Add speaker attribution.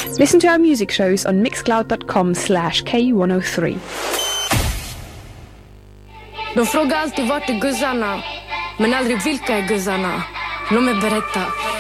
Speaker 1: Listen to our music shows on mixcloud.com/K103.
Speaker 2: De frågar alltid vart är guzzarna, men aldrig vilka är guzzarna. Låt mig berätta.